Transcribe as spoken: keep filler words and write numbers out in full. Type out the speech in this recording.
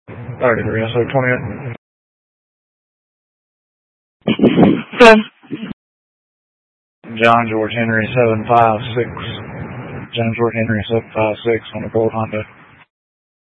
thirty-three, S O twenty-eight. Good. John George Henry seven five six. John George Henry seven five six on the Gold Honda.